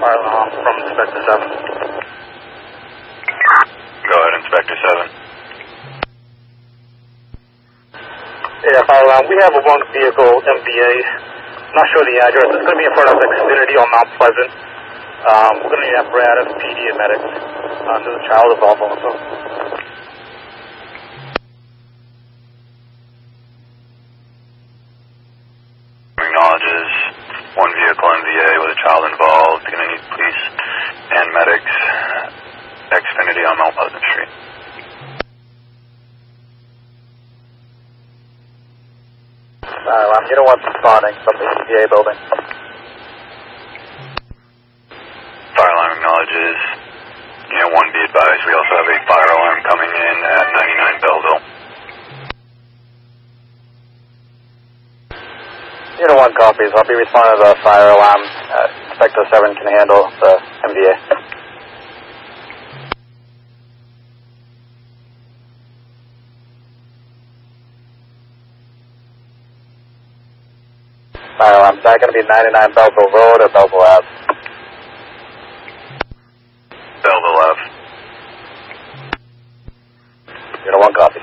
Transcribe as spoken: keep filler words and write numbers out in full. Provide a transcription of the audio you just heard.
fire alarm from Inspector seven. Go ahead, Inspector seven. Yeah, fire alarm. We have a one vehicle M V A. Not sure the address. It's going to be in front of Xfinity on Mount Pleasant. Um, we're going to need apparatus, P D, and medics. Uh, there's a child involved also. Acknowledges one vehicle M V A with a child involved. Going to need police and medics. Xfinity on Mount Pleasant Street. Uh, I'm Unit one responding from the M V A building. Fire alarm acknowledges. Unit one, be advised, we also have a fire alarm coming in at ninety-nine Belleville. Unit one copies. I'll be responding to the fire alarm. Uh, Inspector seven can handle the M V A. Fire alarm. Is that going to be ninety-nine Belleville Road or Belleville Ave? Belleville Ave. Unit one copy.